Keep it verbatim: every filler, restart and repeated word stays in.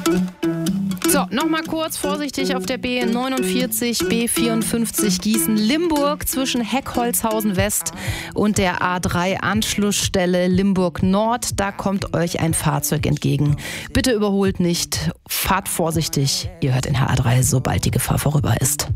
So, nochmal kurz vorsichtig auf der B neunundvierzig, B vierundfünfzig Gießen-Limburg zwischen Heckholzhausen West und der A drei Anschlussstelle Limburg Nord. Da kommt euch ein Fahrzeug entgegen. Bitte überholt nicht, fahrt vorsichtig. Ihr hört in H A drei, sobald die Gefahr vorüber ist.